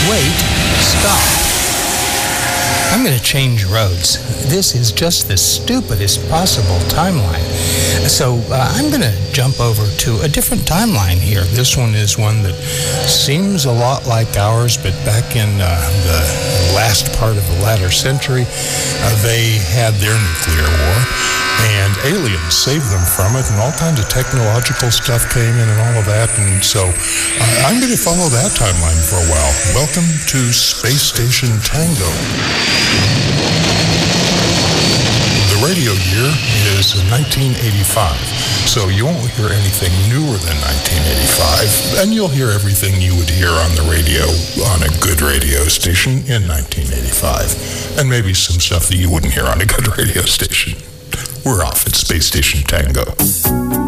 Wait, stop. I'm going to change roads. This is just the stupidest possible timeline. So I'm going to jump over to a different timeline here. This one is one that seems a lot like ours, but back in the last part of the latter century, they had their nuclear war, and aliens saved them from it, and all kinds of technological stuff came in and all of that, and so I'm going to follow that timeline for a while. Welcome to Space Station Tango. The radio year is 1985, so you won't hear anything newer than 1985, and you'll hear everything you would hear on the radio on a good radio station in 1985, and maybe some stuff that you wouldn't hear on a good radio station. We're off at Space Station Tango.